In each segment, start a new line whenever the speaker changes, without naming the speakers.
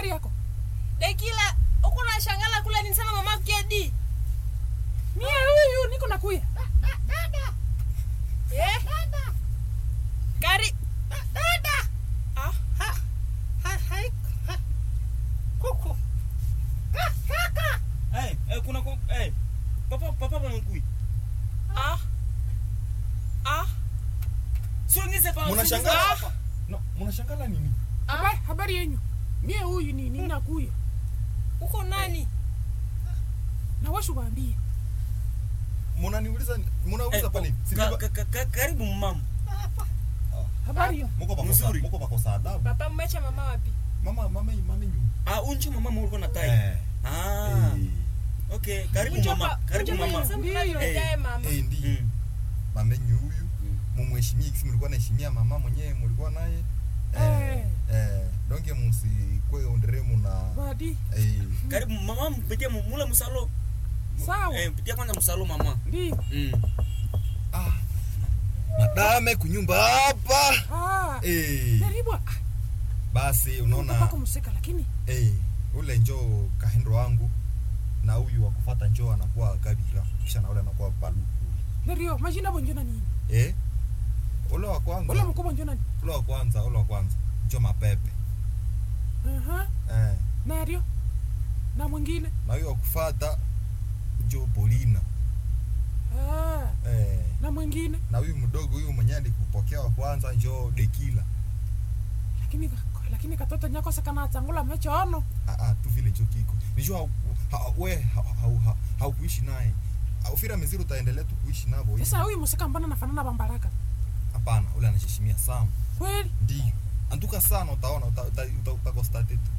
Habari yako?
Dekila, uko na shangala kula ni sana mama Kedi.
Mie huyu niko nakuya.
Dada. Gari. Dada. Hai. Kuku. Kaka.
Kuna papa mkui. Songeze pa.
Mnashangala hapa. No, mnashangala nini?
Habari yenu. Mie huyu ni nakuya.
Uko nani?
Na washu waambie.
Mnauliza pale.
Karibu mama.
Habari yenu.
Mko pakosa adabu.
Papa mmecha mama wapi?
Mama nyu.
Unchi mama mulikuwa na tai. Okay, karibu mama. Karibu mama.
Ndio. Mama nyu huyu. Mumheshimie kisi mlikuwa naheshimia mama mwenyewe mlikuwa naye. Donge msikwe onderemu na
Badi.
Karibu mama mpitie mula msalo.
Sawa.
Mpitie kwanza msalo mama.
Ndio.
Madame kunyumba hapa.
Karibu.
Basi unaona.
Papa kumseka lakini.
Ule njoo kahendo wangu na huyu wakufuata njoo anakuwa Kabira. Kisha na ule anakuwa Paluku.
Ndio, majina bonjona nini?
Ule wa kwanza.
Ule mkubwa bonjona nini?
Ule wa kwanza. Njoo Mapepe.
Ndio. Na mwingine?
Na huyo wakufuata njoo Polina.
Na mwingine?
Na huyu mdogo huyu mwenyewe alikupokea wa kwanza njoo Dekila.
Lakini katoto nyako sakana changula mechono.
Tu vile njoo kiko. Nijua wewe haukuishi naye. Ufira mzuri utaendelea tu kuishi navo.
Sasa huyu mseka mbona nafanana Bambaraka?
Hapana, ule anashishimia sana.
Kweli?
Ndio. Anduka sana utaona utakostate tu.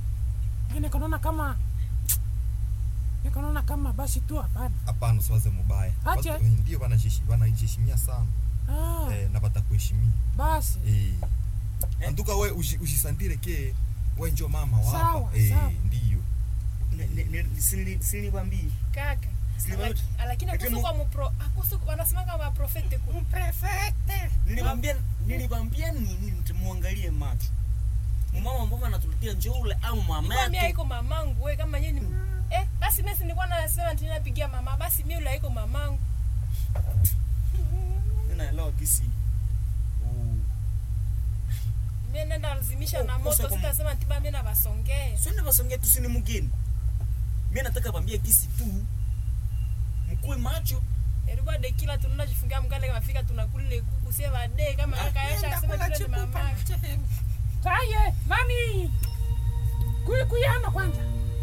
Nikaona kama basi tu hapana.
Hapana, siwaze mbaya. Watu ndio wanajishimia sana. Na watakuheshimia.
Basi.
Anduka wewe usisandire ke wewe njoo mama wapa.
Sawa.
Ndio.
Sinikwambie.
Kaka. Lakini akusu wanasema kama profete ku. Prefete.
Nilikwambia nini mtamuangalie macho. Mama mbona anatuletea njoo ule au mama yake?
Mimi haiko mamangu wewe kama yeye ni basi mimi nilikuwa nasema ninapigia mama basi mimi ule haiko mamangu.
Ninaelewa kisi.
Mimi nenda lazimisha na moto sitasema tiba mimi na basongee.
Sio na basongee tu sini mgeni. Mimi nataka kwambia kisi tu. Mkue macho.
Eribwa Dekila tunajifungia mkale kama fika tunakule kuku sema de kama kaka Aisha asema tule mama.
Taye, nani? Kuyana kwanza.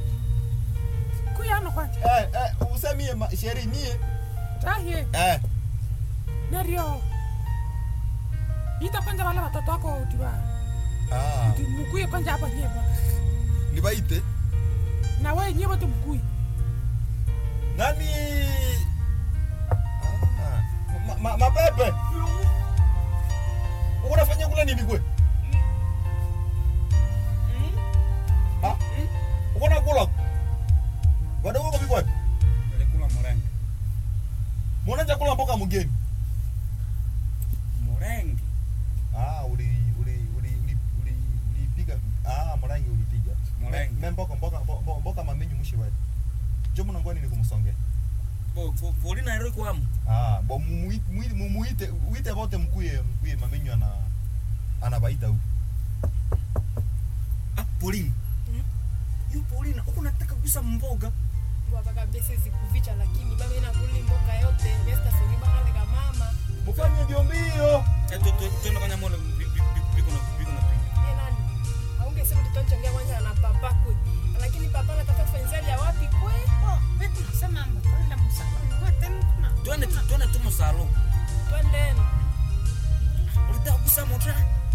Usemie sheri nie.
Taye. Ndio. Ita kwanza wala watoto wako utiwa. Mkuye kwanza hapa nyeba.
Nibaite.
Na wewe nyeba tu mkuye.
Nani? Mapepe. Unafanya kula nini kwe? Uko kula? Wadogo kwa bigwa?
Nilikula morenge.
Mbona chakula mboka mgeni?
Morenge.
Ulipiga. Morenge ulipiga.
Morenge.
Mboka mamenyu mushi wewe. Jomo ngwani ni kumsongea.
Polina ero kwa amu.
Muite wote mkuye mamenyu anabaita huko.
Polina. Polina, uko nataka kugusa mboga.
Baba kabisa zikuvicha lakini baba inakuli mboga yote. Besta sori bana kama mama.
Mfanye mbio.
Tuna kanya mono biko na.
Nani? Haungesema tutonjongea kwanza na papa kwe. Lakini papa anataka tufanyie ya wapi kwe?
Beti sema mbo twende msaloni. Wote mkuna.
Twende tu msaloni.
Twende.
Ulitaka kugusa motra?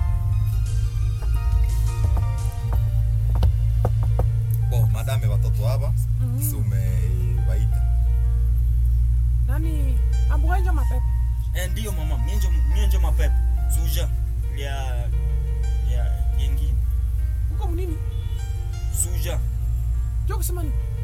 Madame watoto hapa umewaita.
Nani? Ambuenjo Mapepe.
Ndio mama, mienjo Mapepe. Suja ya yengine.
Uko mnini?
Suja.
Joko sema nini?